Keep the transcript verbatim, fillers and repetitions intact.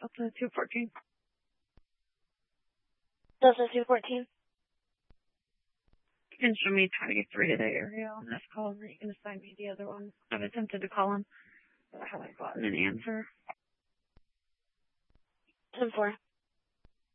Delta two fourteen. Delta two fourteen. You can show me twenty-three to the area on this call, and then you can assign me the other one. I've attempted to call him, but I haven't gotten an answer. ten four.